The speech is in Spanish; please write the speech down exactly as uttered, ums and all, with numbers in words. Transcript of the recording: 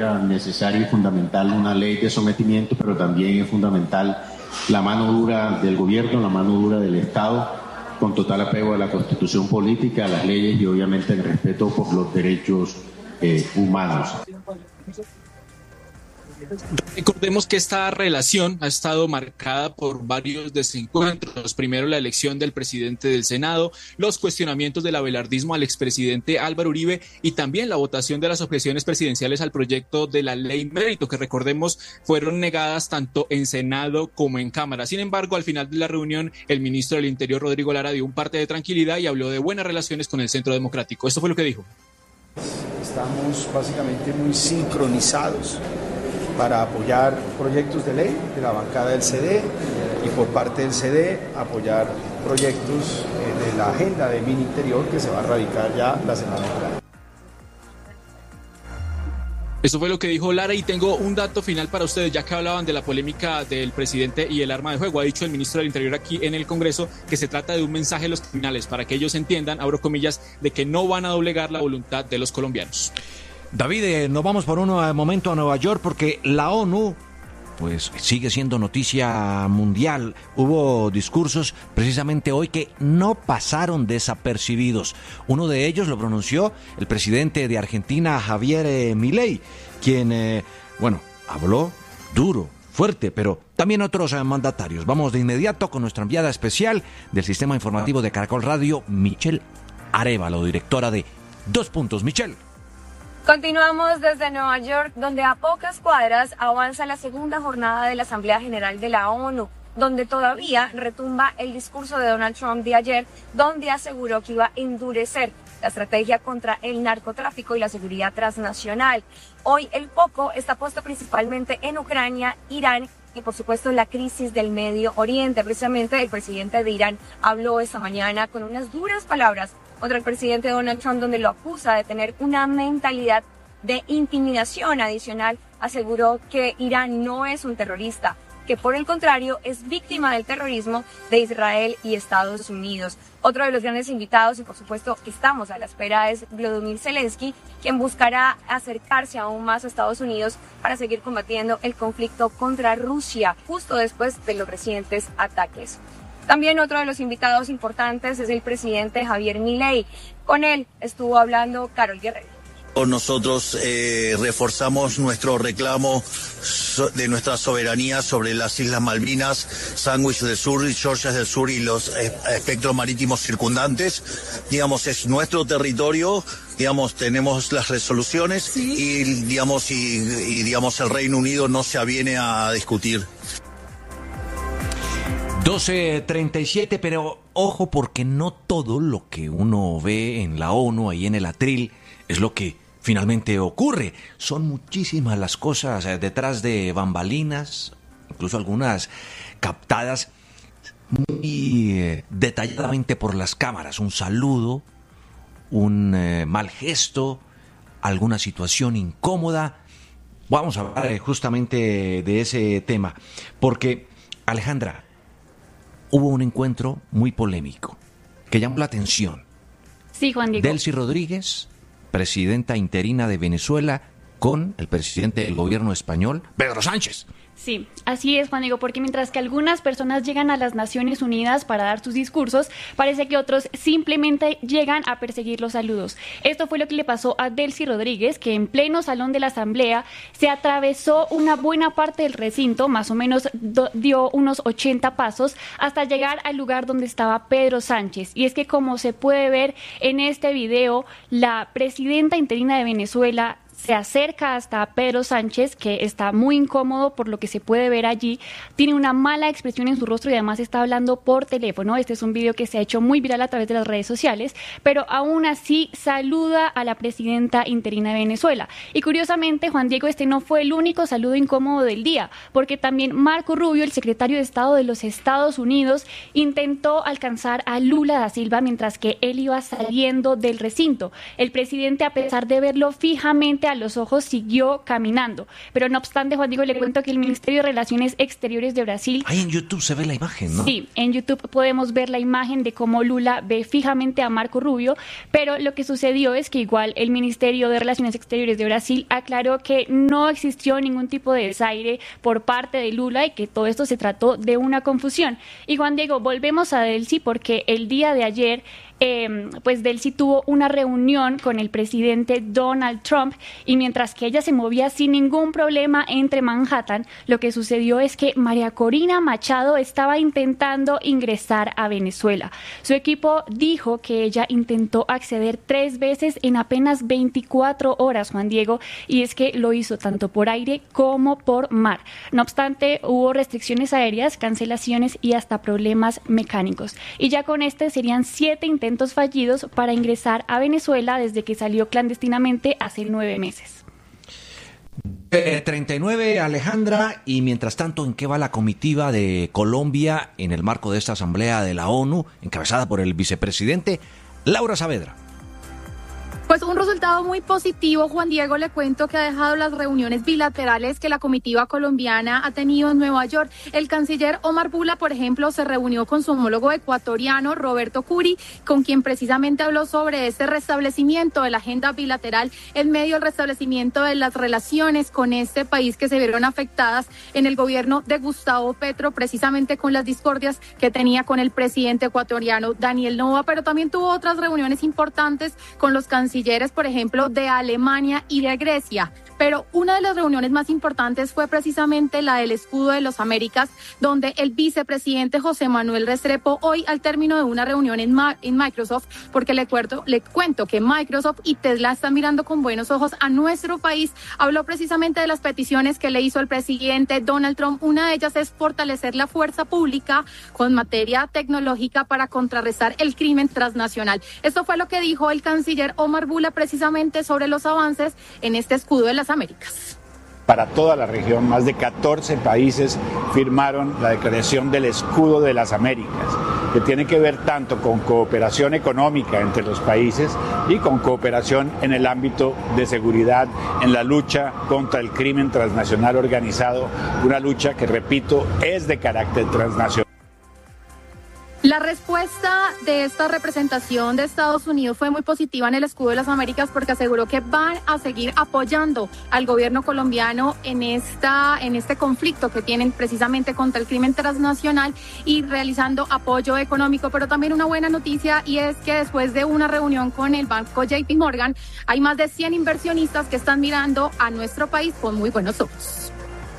era necesario y fundamental una ley de sometimiento, pero también es fundamental la mano dura del gobierno, la mano dura del Estado, con total apego a la Constitución política, a las leyes y obviamente el respeto por los derechos eh, humanos. Recordemos que esta relación ha estado marcada por varios desencuentros. Primero, la elección del presidente del Senado, los cuestionamientos del abelardismo al expresidente Álvaro Uribe y también la votación de las objeciones presidenciales al proyecto de la ley mérito, que recordemos fueron negadas tanto en Senado como en Cámara. Sin embargo, al final de la reunión, el ministro del Interior, Rodrigo Lara, dio un parte de tranquilidad y habló de buenas relaciones con el Centro Democrático. Esto fue lo que dijo. Estamos básicamente muy sincronizados para apoyar proyectos de ley de la bancada del C D y por parte del C D apoyar proyectos eh, de la agenda de Mininterior que se va a radicar ya la semana entrante. Eso fue lo que dijo Lara y tengo un dato final para ustedes, ya que hablaban de la polémica del presidente y el arma de fuego. Ha dicho el ministro del Interior aquí en el Congreso que se trata de un mensaje a los criminales para que ellos entiendan, abro comillas, de que no van a doblegar la voluntad de los colombianos. David, eh, nos vamos por un uh, momento a Nueva York porque la ONU pues sigue siendo noticia mundial. Hubo discursos precisamente hoy que no pasaron desapercibidos. Uno de ellos lo pronunció el presidente de Argentina, Javier eh, Milei, quien, eh, bueno, habló duro, fuerte, pero también otros eh, mandatarios. Vamos de inmediato con nuestra enviada especial del Sistema Informativo de Caracol Radio, Michelle Arévalo, directora de Dos Puntos. Michelle. Continuamos desde Nueva York, donde a pocas cuadras avanza la segunda jornada de la Asamblea General de la ONU, donde todavía retumba el discurso de Donald Trump de ayer, donde aseguró que iba a endurecer la estrategia contra el narcotráfico y la seguridad transnacional. Hoy el foco está puesto principalmente en Ucrania, Irán y por supuesto la crisis del Medio Oriente. Precisamente el presidente de Irán habló esta mañana con unas duras palabras contra el presidente Donald Trump, donde lo acusa de tener una mentalidad de intimidación adicional. Aseguró que Irán no es un terrorista, que por el contrario es víctima del terrorismo de Israel y Estados Unidos. Otro de los grandes invitados, y por supuesto que estamos a la espera, es Volodymyr Zelensky, quien buscará acercarse aún más a Estados Unidos para seguir combatiendo el conflicto contra Rusia, justo después de los recientes ataques. También otro de los invitados importantes es el presidente Javier Milei. Con él estuvo hablando Carol Guerrero. Nosotros eh, reforzamos nuestro reclamo so- de nuestra soberanía sobre las Islas Malvinas, Sandwich del Sur y Georgias del Sur y los eh, espectros marítimos circundantes. Digamos, es nuestro territorio, digamos, tenemos las resoluciones ¿Sí? y, digamos, y, y digamos, el Reino Unido no se aviene a discutir. doce treinta y siete, pero ojo porque no todo lo que uno ve en la ONU, ahí en el atril, es lo que finalmente ocurre. Son muchísimas las cosas detrás de bambalinas, incluso algunas captadas muy eh, detalladamente por las cámaras. Un saludo, un eh, mal gesto, alguna situación incómoda. Vamos a hablar eh, justamente de ese tema, porque Alejandra, hubo un encuentro muy polémico que llamó la atención. Sí, Juan Diego. Delcy Rodríguez, presidenta interina de Venezuela, con el presidente del gobierno español, Pedro Sánchez. Sí, así es, Juan Diego, porque mientras que algunas personas llegan a las Naciones Unidas para dar sus discursos, parece que otros simplemente llegan a perseguir los saludos. Esto fue lo que le pasó a Delcy Rodríguez, que en pleno salón de la Asamblea se atravesó una buena parte del recinto, más o menos do, dio unos ochenta pasos, hasta llegar al lugar donde estaba Pedro Sánchez. Y es que, como se puede ver en este video, la presidenta interina de Venezuela se acerca hasta Pedro Sánchez, que está muy incómodo por lo que se puede ver allí. Tiene una mala expresión en su rostro y además está hablando por teléfono. Este es un video que se ha hecho muy viral a través de las redes sociales, pero aún así saluda a la presidenta interina de Venezuela. Y curiosamente, Juan Diego, este no fue el único saludo incómodo del día, porque también Marco Rubio, el secretario de Estado de los Estados Unidos, intentó alcanzar a Lula da Silva mientras que él iba saliendo del recinto. El presidente, a pesar de verlo fijamente a los ojos, siguió caminando. Pero no obstante, Juan Diego, le cuento que el Ministerio de Relaciones Exteriores de Brasil... Ahí en YouTube se ve la imagen, ¿no? Sí, en YouTube podemos ver la imagen de cómo Lula ve fijamente a Marco Rubio, pero lo que sucedió es que igual el Ministerio de Relaciones Exteriores de Brasil aclaró que no existió ningún tipo de desaire por parte de Lula y que todo esto se trató de una confusión. Y Juan Diego, volvemos a Delcy porque el día de ayer Eh, pues Delcy tuvo una reunión con el presidente Donald Trump y mientras que ella se movía sin ningún problema entre Manhattan, lo que sucedió es que María Corina Machado estaba intentando ingresar a Venezuela. Su equipo dijo que ella intentó acceder tres veces en apenas veinticuatro horas, Juan Diego, y es que lo hizo tanto por aire como por mar. No obstante, hubo restricciones aéreas, cancelaciones y hasta problemas mecánicos. Y ya con este serían siete intentos fallidos para ingresar a Venezuela desde que salió clandestinamente hace nueve meses. Eh, treinta y nueve, Alejandra, y mientras tanto, ¿en qué va la comitiva de Colombia en el marco de esta asamblea de la ONU, encabezada por el vicepresidente Laura Saavedra? Pues un resultado muy positivo, Juan Diego, le cuento que ha dejado las reuniones bilaterales que la comitiva colombiana ha tenido en Nueva York. El canciller Omar Bula, por ejemplo, se reunió con su homólogo ecuatoriano, Roberto Curi, con quien precisamente habló sobre este restablecimiento de la agenda bilateral en medio del restablecimiento de las relaciones con este país que se vieron afectadas en el gobierno de Gustavo Petro, precisamente con las discordias que tenía con el presidente ecuatoriano Daniel Noboa, pero también tuvo otras reuniones importantes con los cancilleres, por ejemplo, de Alemania y de Grecia. Pero una de las reuniones más importantes fue precisamente la del Escudo de las Américas, donde el vicepresidente José Manuel Restrepo, hoy al término de una reunión en, Ma- en Microsoft, porque le cuento, le cuento que Microsoft y Tesla están mirando con buenos ojos a nuestro país, habló precisamente de las peticiones que le hizo el presidente Donald Trump. Una de ellas es fortalecer la fuerza pública con materia tecnológica para contrarrestar el crimen transnacional. Esto fue lo que dijo el canciller Omar Bula precisamente sobre los avances en este Escudo de las Américas. Para toda la región, más de catorce países firmaron la declaración del Escudo de las Américas, que tiene que ver tanto con cooperación económica entre los países y con cooperación en el ámbito de seguridad, en la lucha contra el crimen transnacional organizado, una lucha que, repito, es de carácter transnacional. La respuesta de esta representación de Estados Unidos fue muy positiva en el Escudo de las Américas porque aseguró que van a seguir apoyando al gobierno colombiano en esta en este conflicto que tienen precisamente contra el crimen transnacional y realizando apoyo económico. Pero también una buena noticia, y es que después de una reunión con el banco J P Morgan hay más de cien inversionistas que están mirando a nuestro país con muy buenos ojos.